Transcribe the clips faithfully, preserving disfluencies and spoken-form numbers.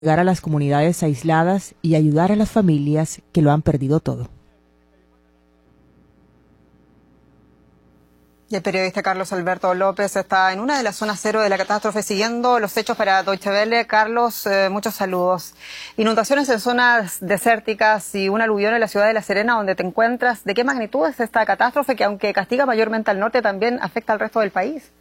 llegar a las comunidades aisladas y ayudar a las familias que lo han perdido todo. Y el periodista Carlos Alberto López está en una de las zonas cero de la catástrofe siguiendo los hechos para Deutsche Welle. Carlos, eh, muchos saludos. Inundaciones en zonas desérticas y un aluvión en la ciudad de La Serena, donde te encuentras. ¿De qué magnitud es esta catástrofe que, aunque castiga mayormente al norte, también afecta al resto del país?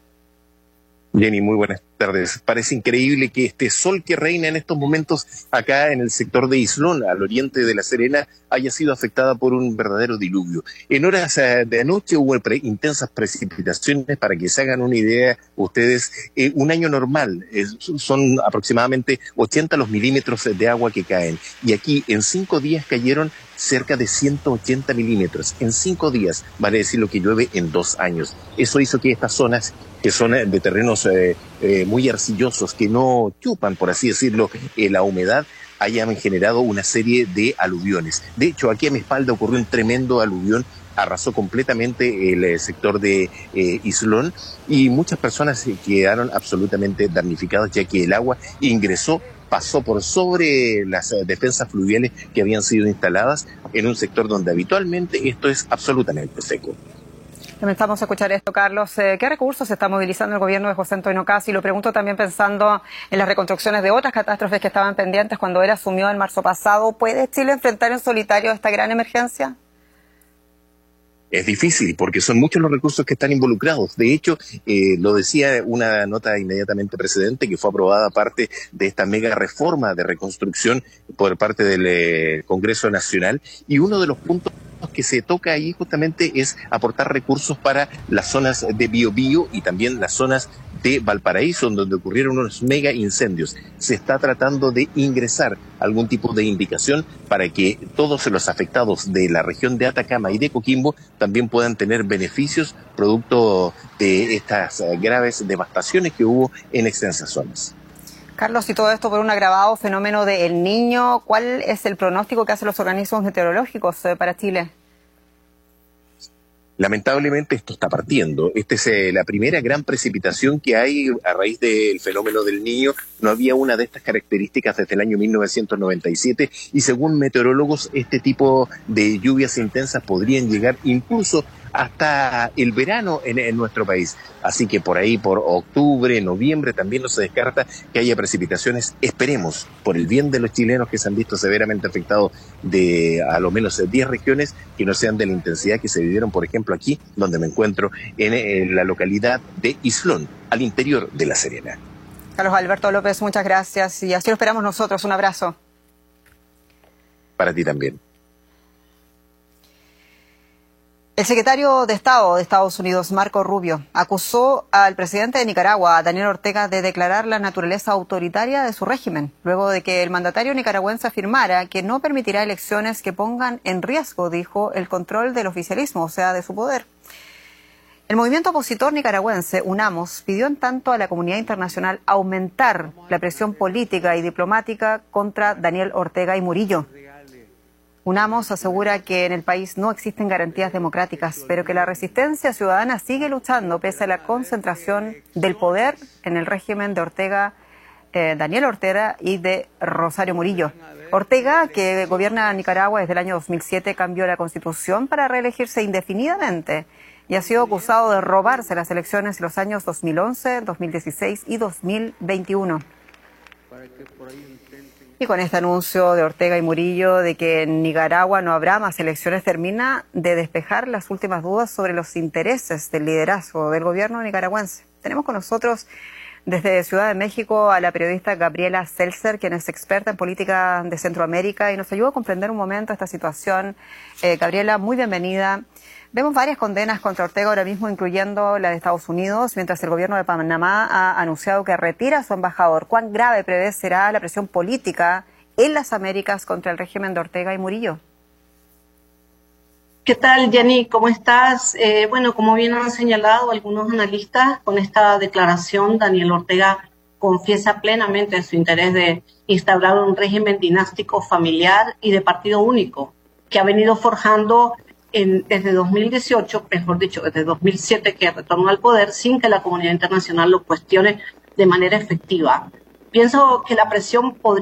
Jenny, muy buenas tardes. Parece increíble que este sol que reina en estos momentos acá en el sector de Islón, al oriente de La Serena, haya sido afectada por un verdadero diluvio. En horas de anoche hubo pre intensas precipitaciones. Para que se hagan una idea ustedes, eh, un año normal eh, son aproximadamente ochenta los milímetros de agua que caen. Y aquí en cinco días cayeron cerca de ciento ochenta milímetros. En cinco días, vale decir lo que llueve en dos años. Eso hizo que estas zonas, que son de terrenos eh, eh, muy arcillosos, que no chupan, por así decirlo, eh, la humedad, hayan generado una serie de aluviones. De hecho, aquí a mi espalda ocurrió un tremendo aluvión, arrasó completamente el eh, sector de eh, Islón, y muchas personas eh, quedaron absolutamente damnificadas, ya que el agua ingresó, pasó por sobre las eh, defensas fluviales que habían sido instaladas en un sector donde habitualmente esto es absolutamente seco. Lamentamos escuchar esto, Carlos. Eh, ¿Qué recursos está movilizando el gobierno de José Antonio Caz? Y lo pregunto también pensando en las reconstrucciones de otras catástrofes que estaban pendientes cuando él asumió en marzo pasado. ¿Puede Chile enfrentar en solitario esta gran emergencia? Es difícil porque son muchos los recursos que están involucrados. De hecho, eh, lo decía una nota inmediatamente precedente que fue aprobada parte de esta mega reforma de reconstrucción por parte del eh, Congreso Nacional, y uno de los puntos que se toca ahí justamente es aportar recursos para las zonas de Biobío y también las zonas de Valparaíso, donde ocurrieron unos mega incendios. Se está tratando de ingresar algún tipo de indicación para que todos los afectados de la región de Atacama y de Coquimbo también puedan tener beneficios producto de estas graves devastaciones que hubo en extensas zonas. Carlos, y todo esto por un agravado fenómeno de El Niño, ¿cuál es el pronóstico que hacen los organismos meteorológicos para Chile? Lamentablemente esto está partiendo. Esta es eh, la primera gran precipitación que hay a raíz del fenómeno del Niño. No había una de estas características desde el año mil novecientos noventa y siete, y según meteorólogos este tipo de lluvias intensas podrían llegar incluso hasta el verano en, en nuestro país. Así que por ahí, por octubre, noviembre, también no se descarta que haya precipitaciones. Esperemos, por el bien de los chilenos que se han visto severamente afectados de a lo menos diez regiones, que no sean de la intensidad que se vivieron, por ejemplo, aquí, donde me encuentro, en, en la localidad de Islón, al interior de La Serena. Carlos Alberto López, muchas gracias, y así lo esperamos nosotros. Un abrazo. Para ti también. El secretario de Estado de Estados Unidos, Marco Rubio, acusó al presidente de Nicaragua, Daniel Ortega, de declarar la naturaleza autoritaria de su régimen, luego de que el mandatario nicaragüense afirmara que no permitirá elecciones que pongan en riesgo, dijo, el control del oficialismo, o sea, de su poder. El movimiento opositor nicaragüense, UNAMOS, pidió en tanto a la comunidad internacional aumentar la presión política y diplomática contra Daniel Ortega y Murillo. UNAMOS asegura que en el país no existen garantías democráticas, pero que la resistencia ciudadana sigue luchando pese a la concentración del poder en el régimen de Ortega, eh, Daniel Ortega y de Rosario Murillo. Ortega, que gobierna Nicaragua desde el año dos mil siete, cambió la constitución para reelegirse indefinidamente y ha sido acusado de robarse las elecciones en los años dos mil once, dos mil dieciséis y dos mil veintiuno. Y con este anuncio de Ortega y Murillo de que en Nicaragua no habrá más elecciones, termina de despejar las últimas dudas sobre los intereses del liderazgo del gobierno nicaragüense. Tenemos con nosotros desde Ciudad de México a la periodista Gabriela Seltzer, quien es experta en política de Centroamérica y nos ayuda a comprender un momento esta situación. Eh, Gabriela, muy bienvenida. Vemos varias condenas contra Ortega ahora mismo, incluyendo la de Estados Unidos, mientras el gobierno de Panamá ha anunciado que retira a su embajador. ¿Cuán grave prevé será la presión política en las Américas contra el régimen de Ortega y Murillo? ¿Qué tal, Jenny? ¿Cómo estás? Eh, bueno, como bien han señalado algunos analistas, con esta declaración Daniel Ortega confiesa plenamente su interés de instaurar un régimen dinástico familiar y de partido único, que ha venido forjando En, desde dos mil dieciocho, mejor dicho, desde dos mil siete que retornó al poder sin que la comunidad internacional lo cuestione de manera efectiva. Pienso que la presión podría